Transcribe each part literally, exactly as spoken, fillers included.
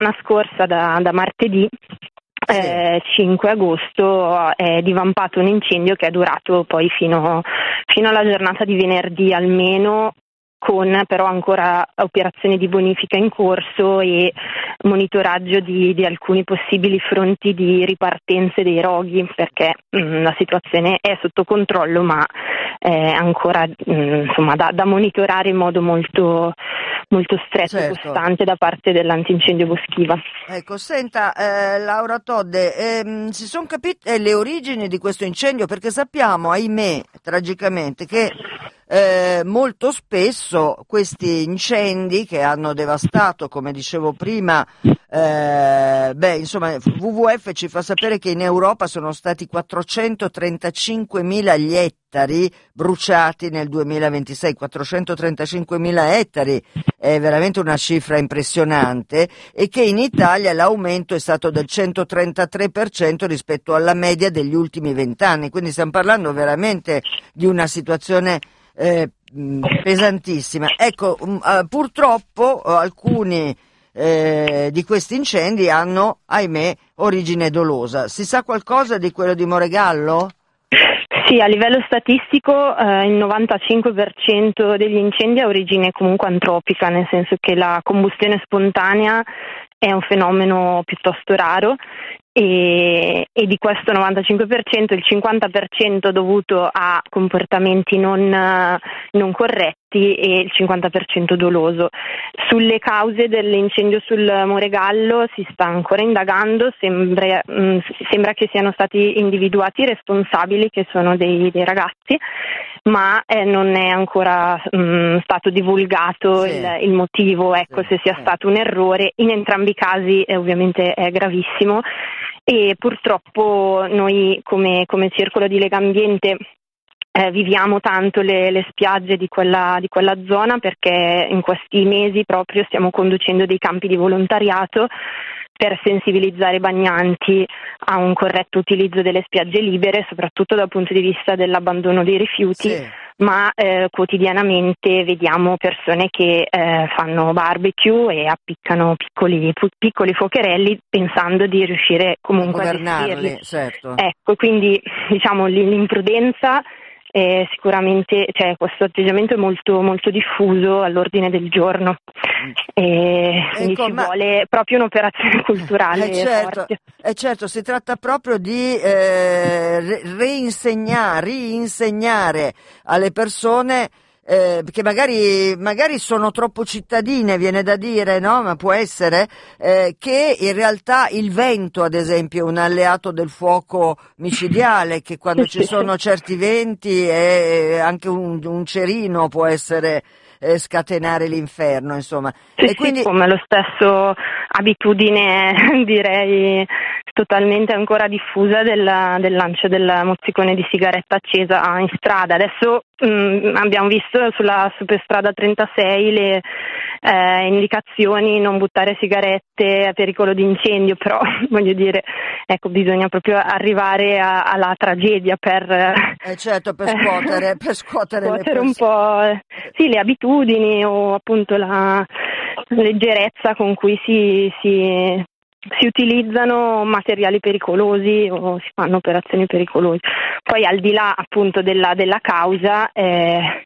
settimana scorsa, da, da martedì, Sì. eh, cinque agosto, è divampato un incendio che è durato poi fino, fino alla giornata di venerdì almeno, con però ancora operazioni di bonifica in corso e monitoraggio di, di alcuni possibili fronti di ripartenze dei roghi, perché mh, la situazione è sotto controllo, ma è ancora mh, insomma da, da monitorare in modo molto, molto stretto e Certo. costante da parte dell'antincendio boschiva. Ecco, senta, eh, Laura Todde, ehm, si sono capite le origini di questo incendio? Perché sappiamo, ahimè, tragicamente, che eh, molto spesso questi incendi che hanno devastato, come dicevo prima, eh, beh, insomma, W W F ci fa sapere che in Europa sono stati quattrocentotrentacinquemila gli ettari bruciati nel duemilaventisei, quattrocentotrentacinquemila ettari è veramente una cifra impressionante, e che in Italia l'aumento è stato del centotrentatré per cento rispetto alla media degli ultimi vent'anni, quindi stiamo parlando veramente di una situazione eh, pesantissima. Ecco, mh, purtroppo alcuni eh, di questi incendi hanno, ahimè, origine dolosa. Si sa qualcosa di quello di Moregallo? Sì, a livello statistico eh, il novantacinque per cento degli incendi ha origine comunque antropica, nel senso che la combustione spontanea è un fenomeno piuttosto raro e, e di questo novantacinque per cento il cinquanta per cento dovuto a comportamenti non, non corretti e il cinquanta per cento doloso. Sulle cause dell'incendio sul Moregallo si sta ancora indagando, sembra, mh, sembra che siano stati individuati i responsabili, che sono dei, dei ragazzi, ma eh, non è ancora mh, stato divulgato Sì. il, il motivo, ecco, Sì, se sia sì. stato un errore. In entrambi i casi eh, ovviamente è gravissimo e purtroppo noi come, come Circolo di Legambiente Eh, viviamo tanto le, le spiagge di quella, di quella zona, perché in questi mesi proprio stiamo conducendo dei campi di volontariato per sensibilizzare i bagnanti a un corretto utilizzo delle spiagge libere, soprattutto dal punto di vista dell'abbandono dei rifiuti, Sì. ma eh, quotidianamente vediamo persone che eh, fanno barbecue e appiccano piccoli, pu- piccoli fuocherelli pensando di riuscire comunque a gestirli. Governarli, certo. Ecco, quindi diciamo l'impudenza. Eh, sicuramente, cioè, questo atteggiamento è molto, molto diffuso all'ordine del giorno e quindi Ecco, ci ma- vuole proprio un'operazione culturale Eh certo, forte. eh certo, si tratta proprio di eh, re- reinsegnare, rinsegnare alle persone eh, che magari, magari sono troppo cittadine, viene da dire, no? Ma può essere eh, che in realtà il vento, ad esempio, è un alleato del fuoco micidiale, che quando ci sono certi venti è anche un, un cerino può essere eh, scatenare l'inferno, insomma. Sì, E quindi sì, come lo stesso abitudine direi totalmente ancora diffusa del, del lancio del mozzicone di sigaretta accesa in strada. Adesso mh, abbiamo visto sulla superstrada trentasei le eh, indicazioni: non buttare sigarette, a pericolo di incendio, però voglio dire, ecco, bisogna proprio arrivare a, alla tragedia per eh certo, per scuotere, per scuotere le scuotere un persone. po' eh, sì, le abitudini o appunto la leggerezza con cui si, si, si utilizzano materiali pericolosi o si fanno operazioni pericolose. Poi al di là appunto della, della causa, eh,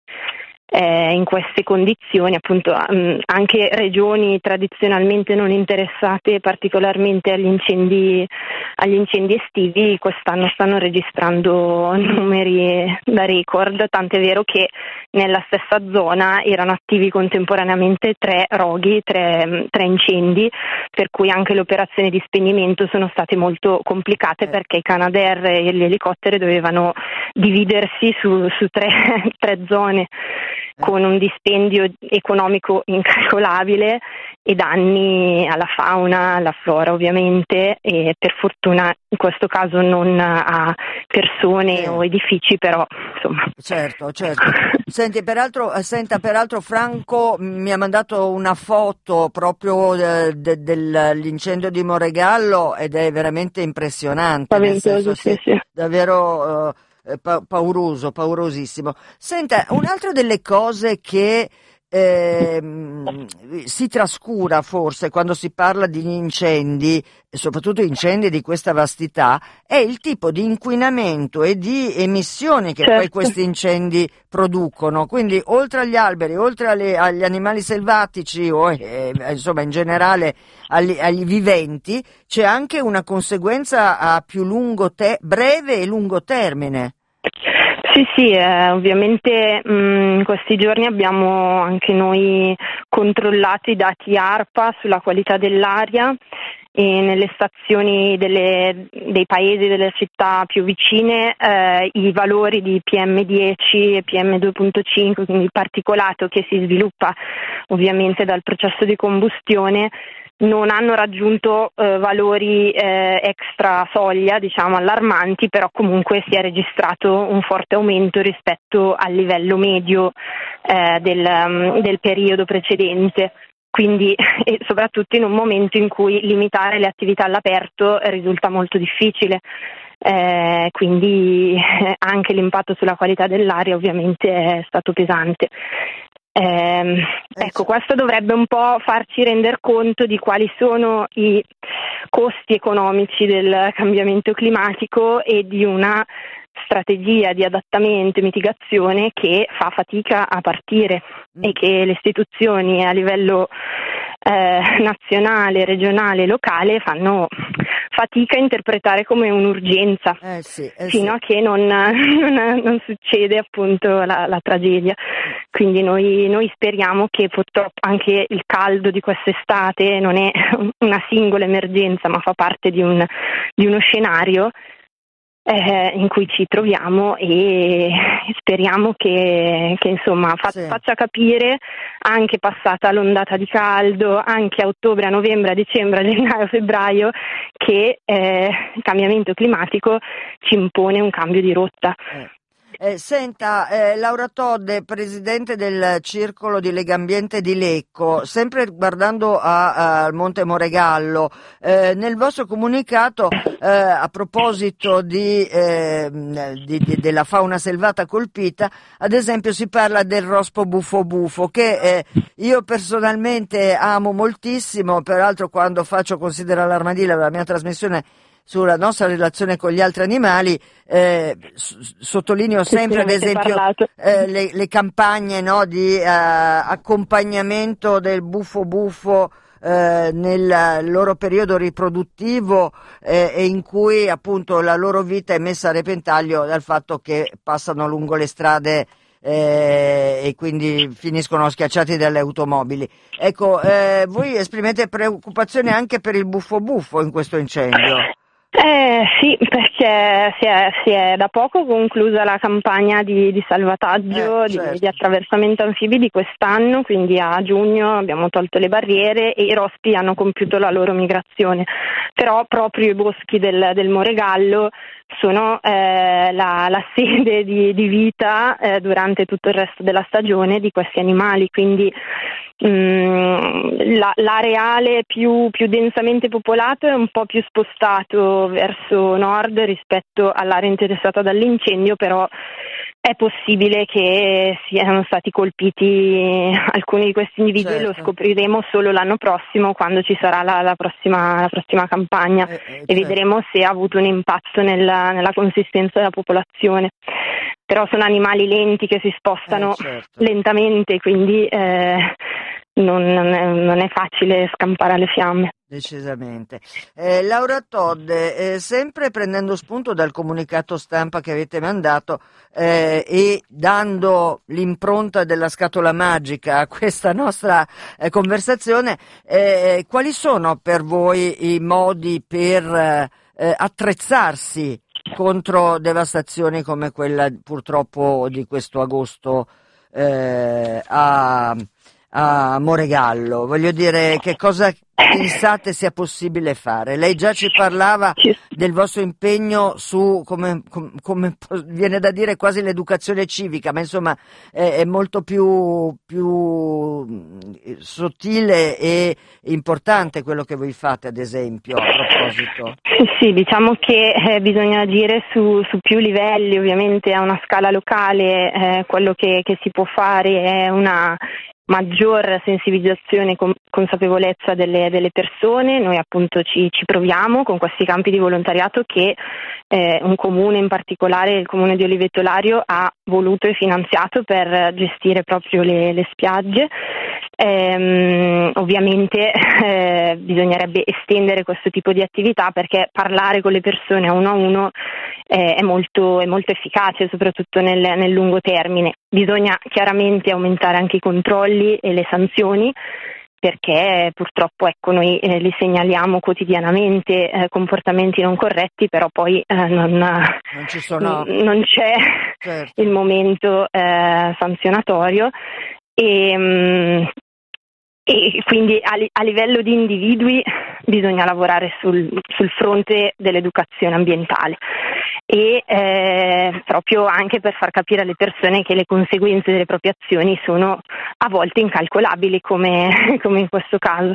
eh, in queste condizioni appunto mh, anche regioni tradizionalmente non interessate particolarmente agli incendi, agli incendi estivi quest'anno stanno registrando numeri da record, tant'è vero che nella stessa zona erano attivi contemporaneamente tre roghi, tre, tre incendi, per cui anche le operazioni di spegnimento sono state molto complicate, perché i Canadair e gli elicotteri dovevano dividersi su, su tre, tre zone, con un dispendio economico incalcolabile e danni alla fauna, alla flora ovviamente, e per fortuna in questo caso non a persone Sì. o edifici, però insomma. Certo, certo. Senti, peraltro, eh, senta, peraltro Franco mi ha mandato una foto proprio eh, de- dell'incendio di Moregallo ed è veramente impressionante, nel Spaventoso, senso, sì, sì, sì. davvero eh, pa- pauroso, paurosissimo. Senta, un'altra delle cose che eh, si trascura forse quando si parla di incendi, soprattutto incendi di questa vastità, è il tipo di inquinamento e di emissioni che certo. poi questi incendi producono. Quindi oltre agli alberi, oltre alle, agli animali selvatici o eh, insomma in generale agli, agli viventi, c'è anche una conseguenza a più lungo te- breve e lungo termine. Sì, sì, eh, ovviamente mh, in questi giorni abbiamo anche noi controllato i dati ARPA sulla qualità dell'aria e nelle stazioni delle, dei paesi, delle città più vicine, eh, i valori di P M dieci e P M due virgola cinque, quindi il particolato che si sviluppa ovviamente dal processo di combustione, non hanno raggiunto eh, valori eh, extra soglia, diciamo allarmanti, però comunque si è registrato un forte aumento rispetto al livello medio eh, del, um, del periodo precedente. Quindi e soprattutto in un momento in cui limitare le attività all'aperto risulta molto difficile. Eh, quindi eh, anche l'impatto sulla qualità dell'aria ovviamente è stato pesante. Eh, ecco, questo dovrebbe un po' farci rendere conto di quali sono i costi economici del cambiamento climatico e di una strategia di adattamento e mitigazione che fa fatica a partire mm. e che le istituzioni a livello eh, nazionale, regionale e locale fanno fatica a interpretare come un'urgenza eh sì, eh fino sì. a che non, non, non succede appunto la, la tragedia. Quindi noi, noi speriamo che purtroppo anche il caldo di quest'estate non è una singola emergenza, ma fa parte di, un, di uno scenario eh, in cui ci troviamo e speriamo che, che insomma fa, sì. faccia capire, anche passata l'ondata di caldo, anche a ottobre, a novembre, a dicembre, a gennaio, a febbraio, che eh, il cambiamento climatico ci impone un cambio di rotta. Eh. Eh, senta, eh, Laura Todde, presidente del Circolo di Legambiente di Lecco, sempre guardando al Monte Moregallo, eh, nel vostro comunicato eh, a proposito di, eh, di, di, della fauna selvata colpita, ad esempio si parla del rospo bufo bufo, che eh, io personalmente amo moltissimo, peraltro quando faccio Considera l'Armadillo, la mia trasmissione sulla nostra relazione con gli altri animali, eh, s- sottolineo sempre ad esempio eh, le, le campagne, no, di eh, accompagnamento del buffo buffo eh, nel loro periodo riproduttivo eh, e in cui appunto la loro vita è messa a repentaglio dal fatto che passano lungo le strade eh, e quindi finiscono schiacciati dalle automobili. Ecco, eh, voi esprimete preoccupazione anche per il buffo buffo in questo incendio? Eh, sì, perché si è, si è da poco conclusa la campagna di, di salvataggio, eh, certo. di, di attraversamento anfibi di quest'anno, quindi a giugno abbiamo tolto le barriere e i rospi hanno compiuto la loro migrazione. Però proprio i boschi del, del Moregallo sono eh, la, la sede di, di vita eh, durante tutto il resto della stagione di questi animali, quindi Mm, la, l'areale più, più densamente popolato è un po' più spostato verso nord rispetto all'area interessata dall'incendio, però è possibile che siano stati colpiti alcuni di questi individui, certo. E lo scopriremo solo l'anno prossimo quando ci sarà la, la, prossima, la prossima campagna eh, eh, certo. E vedremo se ha avuto un impatto nella, nella consistenza della popolazione. Però sono animali lenti che si spostano eh, certo. lentamente, quindi eh, non, non, è, non è facile scampare alle fiamme. Decisamente. Eh, Laura Todde, eh, sempre prendendo spunto dal comunicato stampa che avete mandato eh, e dando l'impronta della scatola magica a questa nostra eh, conversazione, eh, quali sono per voi i modi per eh, attrezzarsi contro devastazioni come quella purtroppo di questo agosto eh, a, a Moregallo? Voglio dire, che cosa pensate sia possibile fare? Lei già ci parlava del vostro impegno su, come, come, come viene da dire, quasi l'educazione civica, ma insomma è, è molto più, più sottile e importante quello che voi fate, ad esempio, a proposito. Sì, sì, diciamo che eh, bisogna agire su, su più livelli, ovviamente a una scala locale eh, quello che, che si può fare è una maggior sensibilizzazione e com- consapevolezza delle, delle persone. Noi appunto ci, ci proviamo con questi campi di volontariato che eh, un comune, in particolare il comune di Oliveto Lario, ha voluto e finanziato per gestire proprio le, le spiagge. Ehm, ovviamente eh, bisognerebbe estendere questo tipo di attività, perché parlare con le persone a uno a uno eh, è molto, è molto efficace, soprattutto nel, nel lungo termine. Bisogna chiaramente aumentare anche i controlli e le sanzioni, perché purtroppo ecco, noi eh, li segnaliamo quotidianamente eh, comportamenti non corretti, però poi eh, non, non, ci sono... n- non c'è certo. il momento eh, sanzionatorio. E, mh, e quindi a, li- a livello di individui bisogna lavorare sul, sul fronte dell'educazione ambientale e eh, proprio anche per far capire alle persone che le conseguenze delle proprie azioni sono a volte incalcolabili, come, come in questo caso.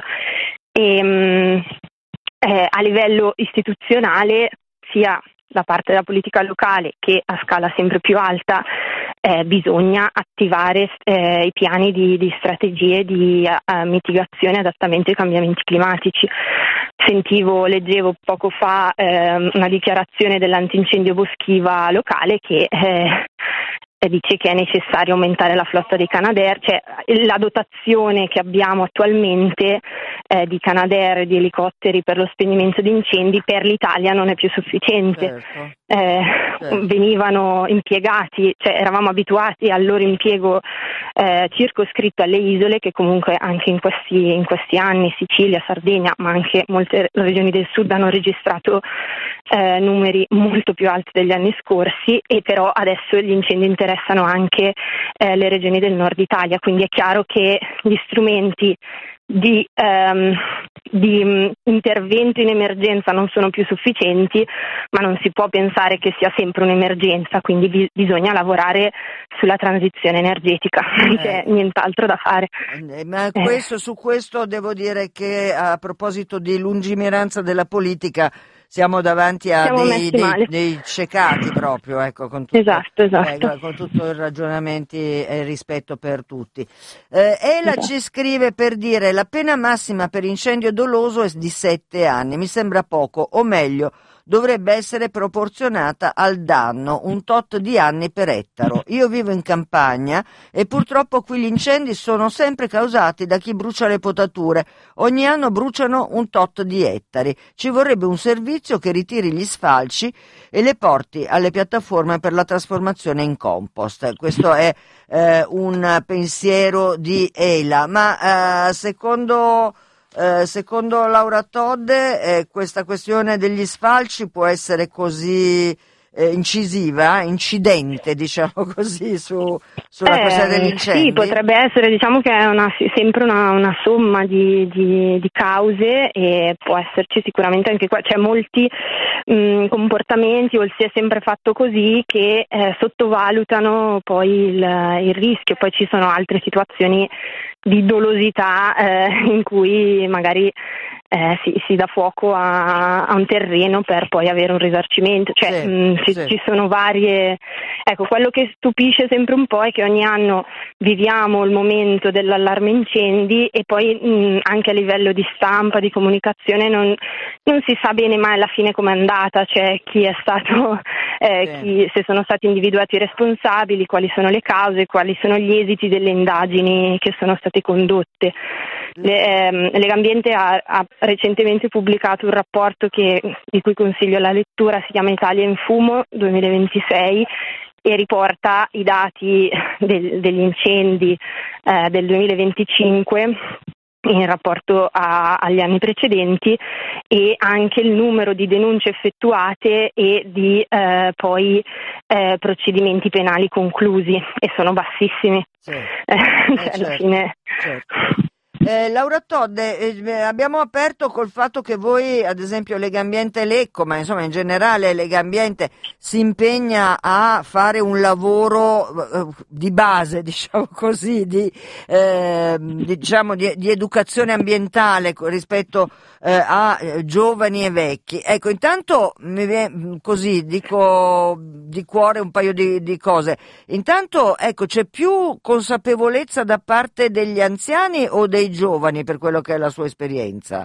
E, mh, eh, a livello istituzionale, sia da parte della politica locale che a scala sempre più alta, eh, bisogna attivare eh, i piani di, di strategie di uh, mitigazione e adattamento ai cambiamenti climatici. Sentivo, leggevo poco fa eh, una dichiarazione dell'antincendio boschiva locale che eh, dice che è necessario aumentare la flotta dei Canadair, cioè la dotazione che abbiamo attualmente eh, di Canadair e di elicotteri per lo spegnimento di incendi per l'Italia non è più sufficiente. Certo. Eh, certo. Venivano impiegati, cioè eravamo abituati al loro impiego eh, circoscritto alle isole, che comunque anche in questi, in questi anni Sicilia, Sardegna, ma anche molte regioni del sud hanno registrato eh, numeri molto più alti degli anni scorsi, e però adesso gli incendi interessano anche eh, le regioni del nord Italia, quindi è chiaro che gli strumenti di, um, di um, intervento in emergenza non sono più sufficienti, ma non si può pensare che sia sempre un'emergenza, quindi bi- bisogna lavorare sulla transizione energetica, non c'è Eh. nient'altro da fare. Eh, ma questo, su questo devo dire che, a proposito di lungimiranza della politica, siamo davanti a Siamo dei, messi dei, male. dei cecati proprio, ecco, con tutto, Esatto, esatto. eh, con tutto il ragionamenti e il rispetto per tutti. Eh, Ela Esatto. ci scrive per dire: la pena massima per incendio doloso è di sette anni, mi sembra poco, o meglio, dovrebbe essere proporzionata al danno, un tot di anni per ettaro. Io vivo in campagna e purtroppo qui gli incendi sono sempre causati da chi brucia le potature. Ogni anno bruciano un tot di ettari. Ci vorrebbe un servizio che ritiri gli sfalci e le porti alle piattaforme per la trasformazione in compost. Questo è eh, un pensiero di Ela, ma eh, secondo... Eh, secondo Laura Todde eh, questa questione degli sfalci può essere così eh, incisiva, incidente, diciamo così, su, sulla Eh, questione degli incendi? Sì, potrebbe essere, diciamo che è una, sempre una, una somma di, di, di cause, e può esserci sicuramente anche qua, c'è molti mh, comportamenti, o si è sempre fatto così, che eh, sottovalutano poi il, il rischio. Poi ci sono altre situazioni di dolosità eh, in cui magari eh, si, si dà fuoco a, a un terreno per poi avere un risarcimento, cioè Sì, mh, si, sì. ci sono varie. Ecco, quello che stupisce sempre un po' è che ogni anno viviamo il momento dell'allarme incendi e poi mh, anche a livello di stampa, di comunicazione non, non si sa bene mai alla fine com'è andata, cioè chi è stato, eh, Sì. chi, se sono stati individuati i responsabili, quali sono le cause, quali sono gli esiti delle indagini che sono state condotte. Le, ehm, Legambiente ha, ha recentemente pubblicato un rapporto che, di cui consiglio la lettura, si chiama Italia in fumo duemilaventisei, e riporta i dati del, degli incendi eh, del duemilaventicinque in rapporto a, agli anni precedenti, e anche il numero di denunce effettuate e di eh, poi eh, procedimenti penali conclusi, e sono bassissimi. Sì. Eh, Eh, cioè, alla certo, fine. certo. Eh, Laura Todde, eh, abbiamo aperto col fatto che voi, ad esempio Legambiente Lecco, ma insomma in generale Legambiente si impegna a fare un lavoro eh, di base, diciamo così, di, eh, diciamo di, di educazione ambientale rispetto eh, a eh, giovani e vecchi. Ecco, intanto mi viene, così dico di cuore un paio di, di cose. Intanto, ecco, c'è più consapevolezza da parte degli anziani o dei giovani per quello che è la sua esperienza?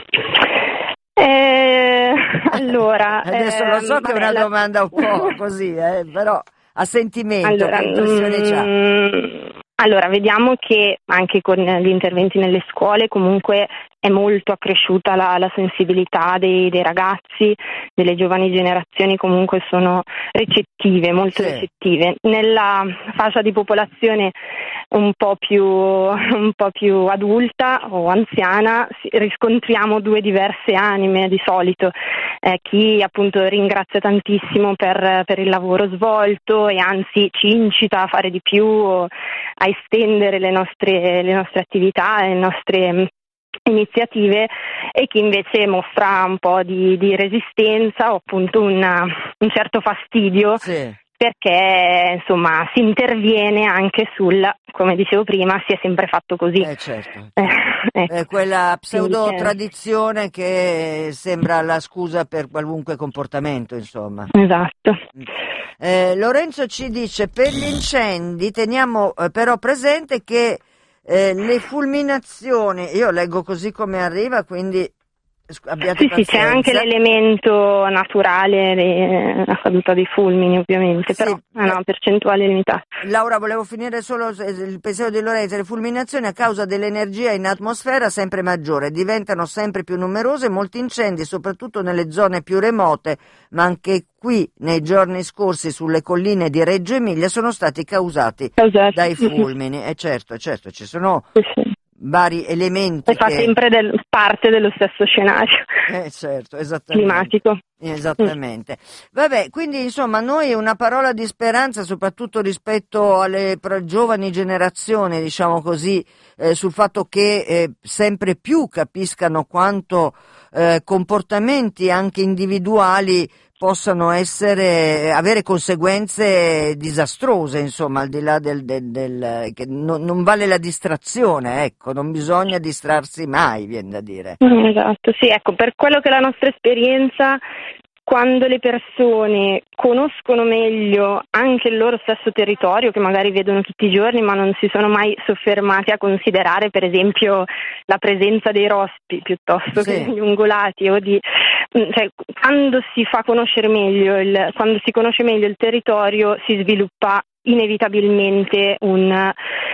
Eh, allora, adesso lo so ehm, che è vabbè, una la... domanda un po' così, eh, però a sentimento, allora, che impressione c'ha? mm, allora, vediamo che anche con gli interventi nelle scuole comunque è molto accresciuta la, la sensibilità dei, dei ragazzi, delle giovani generazioni, comunque sono recettive, molto Sì. recettive. Nella fascia di popolazione un po' più, un po' più adulta o anziana riscontriamo due diverse anime di solito. Eh, chi appunto ringrazia tantissimo per, per il lavoro svolto e anzi ci incita a fare di più, a estendere le nostre, le nostre attività, le nostre iniziative, e chi invece mostra un po' di, di resistenza o appunto una, un certo fastidio, Sì. perché insomma si interviene anche sul, come dicevo prima, si è sempre fatto così. Eh certo. Eh, ecco. È quella pseudo Quindi, tradizione che sembra la scusa per qualunque comportamento, insomma. Esatto. Eh, Lorenzo ci dice: per gli incendi teniamo eh, però presente che eh, le fulminazioni, io leggo così come arriva, quindi abbiate Sì, pazienza. sì, c'è anche l'elemento naturale, le, la caduta dei fulmini ovviamente, Sì, però è una percentuale limitata. Laura, volevo finire solo il pensiero di Lorenzo. Le fulminazioni a causa dell'energia in atmosfera sempre maggiore diventano sempre più numerose, molti incendi, soprattutto nelle zone più remote, ma anche qui nei giorni scorsi sulle colline di Reggio Emilia sono stati causati Causati. dai fulmini. E certo, certo, ci sono Sì, sì. vari elementi E fa che... sempre del, parte dello stesso scenario Eh certo, esattamente. climatico. Esattamente. Vabbè, quindi insomma noi una parola di speranza soprattutto rispetto alle pro- giovani generazioni, diciamo così, eh, sul fatto che eh, sempre più capiscano quanto eh, comportamenti anche individuali possano essere, avere conseguenze disastrose, insomma, al di là del, del, del che non, non vale la distrazione, ecco, non bisogna distrarsi mai, viene da dire. Esatto, sì, ecco, per quello che è la nostra esperienza, quando le persone conoscono meglio anche il loro stesso territorio, che magari vedono tutti i giorni ma non si sono mai soffermati a considerare per esempio la presenza dei rospi piuttosto Sì. che degli ungulati, o di, cioè, quando si fa conoscere meglio il, quando si conosce meglio il territorio si sviluppa inevitabilmente un,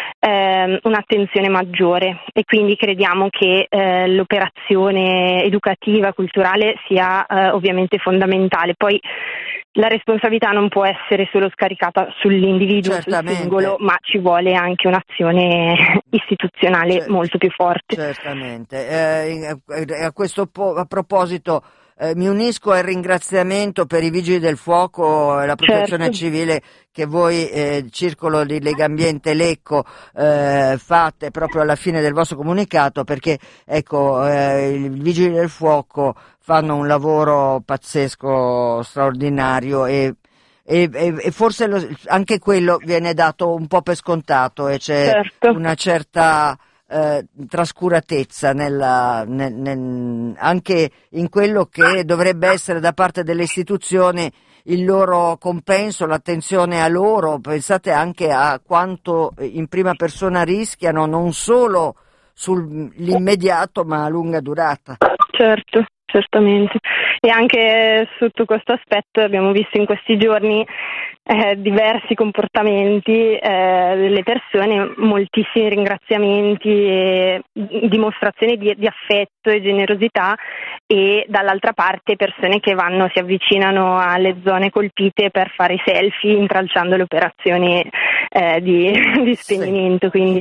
ehm, un'attenzione maggiore, e quindi crediamo che eh, l'operazione educativa, culturale sia eh, ovviamente fondamentale. Poi la responsabilità non può essere solo scaricata sull'individuo, Certamente. sul singolo, ma ci vuole anche un'azione istituzionale Cer- molto più forte. Certamente. Eh, a questo po- a proposito eh, mi unisco al ringraziamento per i vigili del fuoco e la protezione Certo. civile che voi, eh, Circolo di Legambiente Lecco, eh, fate proprio alla fine del vostro comunicato, perché ecco, eh, i vigili del fuoco fanno un lavoro pazzesco, straordinario, e E, e, e forse lo, anche quello viene dato un po' per scontato, e c'è Certo. una certa eh, trascuratezza nella, nel, nel, anche in quello che dovrebbe essere da parte delle istituzioni il loro compenso, l'attenzione a loro. Pensate anche a quanto in prima persona rischiano, non solo sull'immediato ma a lunga durata. Certo, certamente. E anche sotto questo aspetto abbiamo visto in questi giorni eh, diversi comportamenti eh, delle persone, moltissimi ringraziamenti e dimostrazioni di, di affetto e generosità, e dall'altra parte persone che vanno, si avvicinano alle zone colpite per fare i selfie intralciando le operazioni eh, di, di spegnimento. Quindi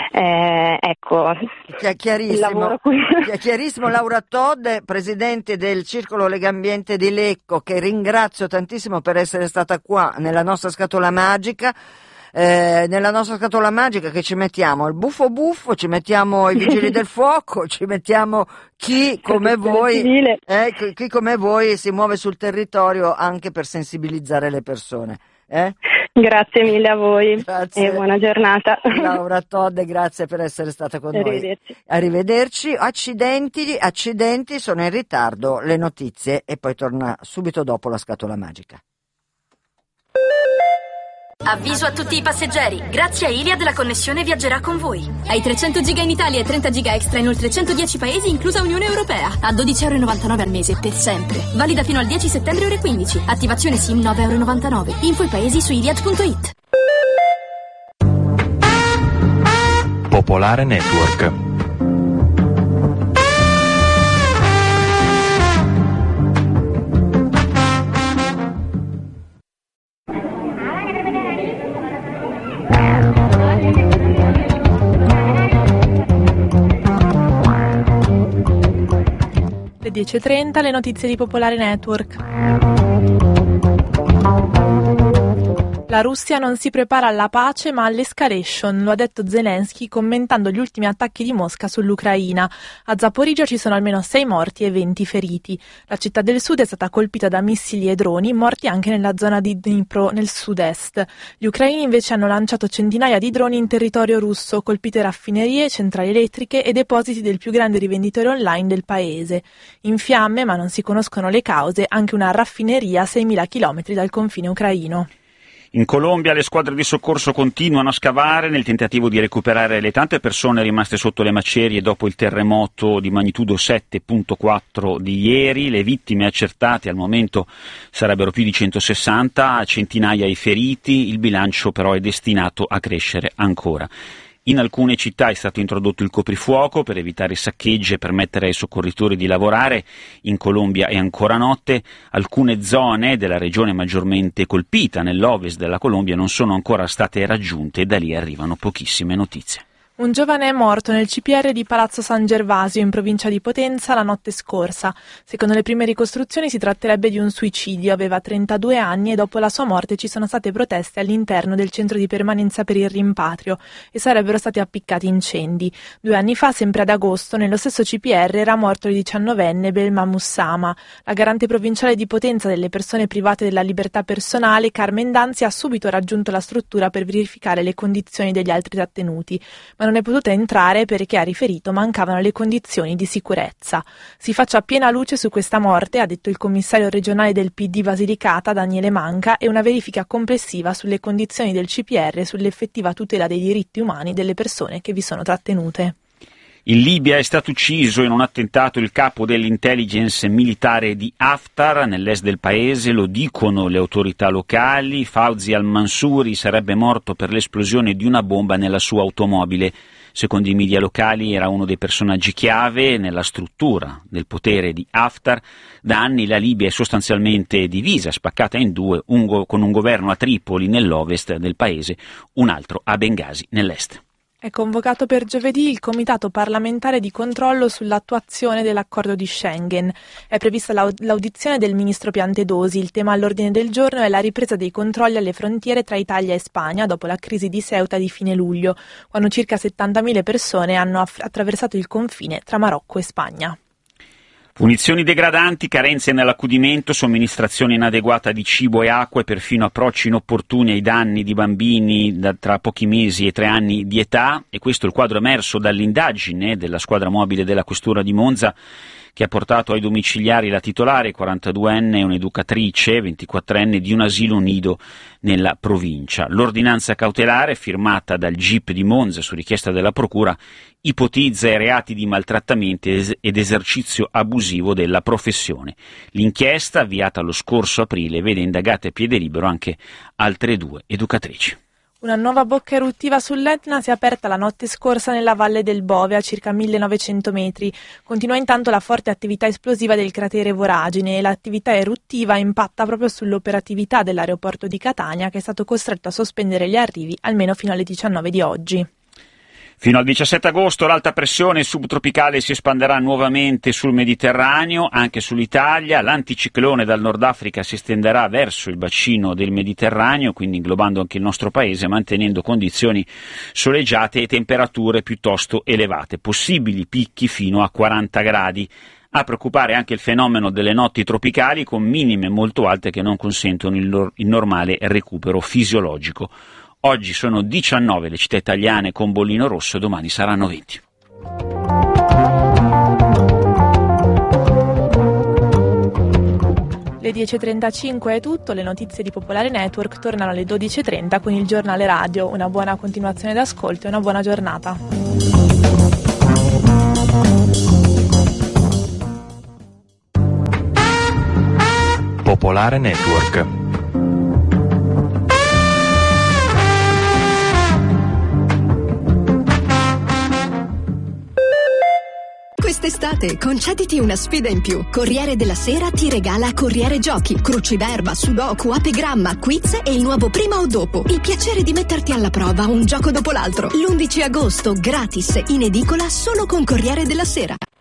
eh, ecco, chiarissimo, il lavoro qui. chiarissimo. Laura Todde, presidente del Circolo Legambiente di Lecco, che ringrazio tantissimo per essere stata qua nella nostra scatola magica. eh, nella nostra scatola magica che ci mettiamo il buffo buffo, ci mettiamo i vigili del fuoco, ci mettiamo chi come voi, eh, chi come voi si muove sul territorio anche per sensibilizzare le persone. Eh? Grazie mille a voi. Grazie. E buona giornata. Laura Todde, grazie per essere stata con Arrivederci. noi. Arrivederci. Accidenti, accidenti, sono in ritardo le notizie e poi torna subito dopo la scatola magica. Avviso a tutti i passeggeri, grazie a Iliad la connessione viaggerà con voi. Hai trecento giga in Italia e trenta giga extra in oltre centodieci paesi, inclusa Unione Europea. A dodici virgola novantanove euro al mese, per sempre. Valida fino al dieci settembre ore quindici. Attivazione SIM nove virgola novantanove euro. Info i paesi su iliad punto it. Popolare Network. Le dieci e trenta, le notizie di Popolare Network. La Russia non si prepara alla pace ma all'escalation, lo ha detto Zelensky commentando gli ultimi attacchi di Mosca sull'Ucraina. A Zaporizhzhia ci sono almeno sei morti e venti feriti. La città del sud è stata colpita da missili e droni, morti anche nella zona di Dnipro, nel sud-est. Gli ucraini invece hanno lanciato centinaia di droni in territorio russo, colpite raffinerie, centrali elettriche e depositi del più grande rivenditore online del paese. In fiamme, ma non si conoscono le cause, anche una raffineria a seimila chilometri dal confine ucraino. In Colombia le squadre di soccorso continuano a scavare nel tentativo di recuperare le tante persone rimaste sotto le macerie dopo il terremoto di magnitudo sette virgola quattro di ieri. Le vittime accertate al momento sarebbero più di centosessanta, centinaia i feriti, il bilancio però è destinato a crescere ancora. In alcune città è stato introdotto il coprifuoco per evitare saccheggi e permettere ai soccorritori di lavorare. In Colombia è ancora notte. Alcune zone della regione maggiormente colpita nell'ovest della Colombia non sono ancora state raggiunte e da lì arrivano pochissime notizie. Un giovane è morto nel C P R di Palazzo San Gervasio, in provincia di Potenza, la notte scorsa. Secondo le prime ricostruzioni si tratterebbe di un suicidio, aveva trentadue anni e dopo la sua morte ci sono state proteste all'interno del centro di permanenza per il rimpatrio e sarebbero stati appiccati incendi. Due anni fa, sempre ad agosto, nello stesso C P R era morto il diciannovenne Belma Mussama. La garante provinciale di Potenza delle persone private della libertà personale, Carmen Danzi, ha subito raggiunto la struttura per verificare le condizioni degli altri trattenuti, ma non è potuta entrare perché, ha riferito, mancavano le condizioni di sicurezza. Si faccia piena luce su questa morte, ha detto il commissario regionale del P D Basilicata, Daniele Manca, e una verifica complessiva sulle condizioni del C P R e sull'effettiva tutela dei diritti umani delle persone che vi sono trattenute. In Libia è stato ucciso in un attentato il capo dell'intelligence militare di Haftar nell'est del paese, lo dicono le autorità locali. Fauzi al-Mansuri sarebbe morto per l'esplosione di una bomba nella sua automobile. Secondo i media locali era uno dei personaggi chiave nella struttura del potere di Haftar. Da anni la Libia è sostanzialmente divisa, spaccata in due, un go- con un governo a Tripoli nell'ovest del paese, un altro a Bengasi nell'est. È convocato per giovedì il Comitato parlamentare di controllo sull'attuazione dell'accordo di Schengen. È prevista l'audizione del ministro Piantedosi. Il tema all'ordine del giorno è la ripresa dei controlli alle frontiere tra Italia e Spagna dopo la crisi di Ceuta di fine luglio, quando circa settantamila persone hanno attraversato il confine tra Marocco e Spagna. Punizioni degradanti, carenze nell'accudimento, somministrazione inadeguata di cibo e acqua e perfino approcci inopportuni ai danni di bambini da tra pochi mesi e tre anni di età. E questo è il quadro emerso dall'indagine della squadra mobile della Questura di Monza, che ha portato ai domiciliari la titolare, quarantaduenne, e un'educatrice, ventiquattrenne, di un asilo nido nella provincia. L'ordinanza cautelare, firmata dal G I P di Monza su richiesta della Procura, ipotizza i reati di maltrattamento ed esercizio abusivo della professione. L'inchiesta, avviata lo scorso aprile, vede indagate a piede libero anche altre due educatrici. Una nuova bocca eruttiva sull'Etna si è aperta la notte scorsa nella valle del Bove, a circa millenovecento metri. Continua intanto la forte attività esplosiva del cratere Voragine e l'attività eruttiva impatta proprio sull'operatività dell'aeroporto di Catania, che è stato costretto a sospendere gli arrivi almeno fino alle diciannove di oggi. Fino al diciassette agosto l'alta pressione subtropicale si espanderà nuovamente sul Mediterraneo, anche sull'Italia. L'anticiclone dal Nord Africa si estenderà verso il bacino del Mediterraneo, quindi inglobando anche il nostro paese, mantenendo condizioni soleggiate e temperature piuttosto elevate, possibili picchi fino a quaranta gradi. A preoccupare anche il fenomeno delle notti tropicali, con minime molto alte che non consentono il, lor- il normale recupero fisiologico. Oggi sono diciannove le città italiane con bollino rosso, domani saranno venti. Le dieci e trentacinque è tutto, le notizie di Popolare Network tornano alle dodici e trenta con il giornale radio. Una buona continuazione d'ascolto e una buona giornata. Popolare Network. Quest'estate concediti una sfida in più. Corriere della Sera ti regala Corriere Giochi, Cruciverba, Sudoku, Apigramma, Quiz e il nuovo Prima o Dopo. Il piacere di metterti alla prova un gioco dopo l'altro. L'undici agosto, gratis, in edicola solo con Corriere della Sera.